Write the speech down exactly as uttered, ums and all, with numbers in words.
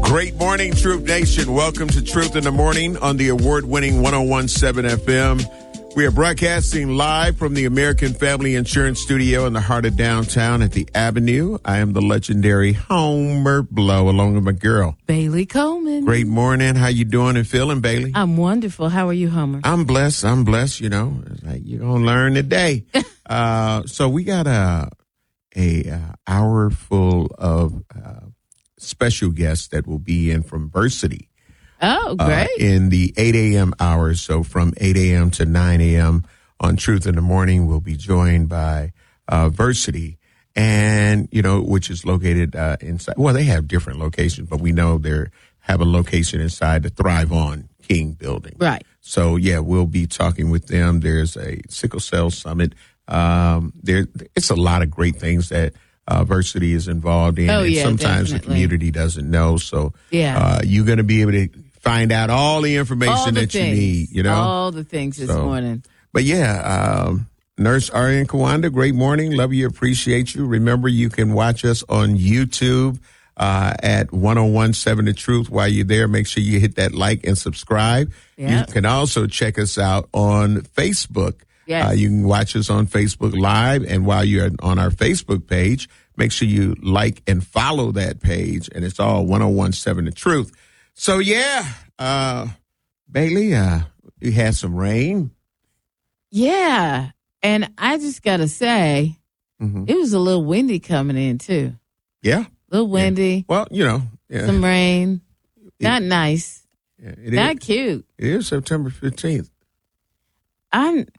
Great morning, Truth Nation. Welcome to Truth in the Morning on the award-winning one oh one point seven F M. We are broadcasting live from the American Family Insurance Studio in the heart of downtown at the Avenue. I am the legendary Homer Blow, along with my girl, Bailey Coleman. Great morning. How you doing and feeling, Bailey? I'm wonderful. How are you, Homer? I'm blessed. I'm blessed. You know, it's like you're gonna learn today. uh, so we got a a uh, hour full of uh, special guests that will be in from Versity. Oh, great. Uh, in the eight a.m. hours. So from eight a.m. to nine a.m. on Truth in the Morning, we'll be joined by uh, Versity, and, you know, which is located uh, inside. Well, they have different locations, but we know they have a location inside the Thrive On King building. Right. So, yeah, we'll be talking with them. There's a sickle cell summit. Um, there, it's a lot of great things that Uh, Versity is involved in, oh, and yeah, sometimes definitely. the community doesn't know. So yeah. uh, you're going to be able to find out all the information all the that things, you need, you know? All the things this so, morning. But yeah, um, Nurse Arian Kawanda, great morning. Love you, appreciate you. Remember, you can watch us on YouTube uh, at one oh one point seven The Truth. While you're there, make sure you hit that like and subscribe. Yep. You can also check us out on Facebook. Yes. Uh, you can watch us on Facebook Live, and while you're on our Facebook page, make sure you like and follow that page, and it's all one oh one point seven The Truth. So, yeah, uh, Bailey, uh, we had some rain. Yeah, and I just got to say, Mm-hmm. it was a little windy coming in, too. Yeah. A little windy. Yeah. Well, you know. Yeah. Some rain. Not it, nice. Yeah, it Not is, cute. It is September fifteenth. I'm